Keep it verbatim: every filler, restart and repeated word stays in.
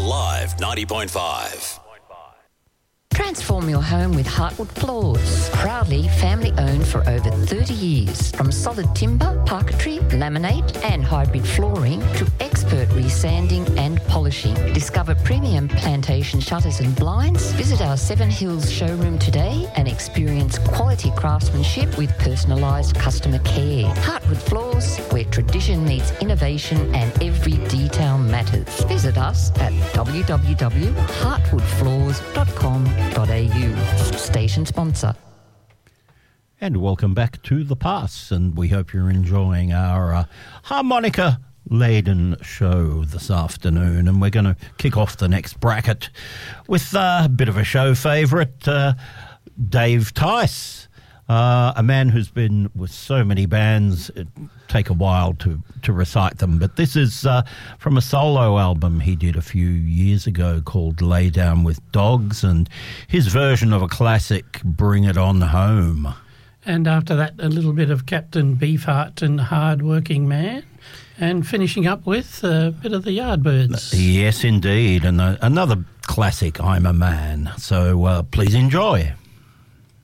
Live ninety point five. Transform your home with Heartwood Floors. Proudly family owned for over thirty years. From solid timber, parquetry, laminate and hybrid flooring to expert resanding and polishing. Discover premium plantation shutters and blinds. Visit our Seven Hills showroom today and experience quality craftsmanship with personalised customer care. Heartwood Floors, where tradition meets innovation and every detail matters. Visit us at w w w dot heartwood floors dot com dot a u. Station sponsor. And welcome back to The Pass, and we hope you're enjoying our uh, harmonica-laden show this afternoon. And we're going to kick off the next bracket with uh, a bit of a show favourite, uh, Dave Tice, uh, a man who's been with so many bands. It take a while to, to recite them, but this is uh, from a solo album he did a few years ago called Lay Down with Dogs, and his version of a classic, Bring It On Home. And after that, a little bit of Captain Beefheart and Hard Working Man, and finishing up with a bit of the Yardbirds. Yes, indeed, and uh, another classic, I'm a Man. So uh, please enjoy.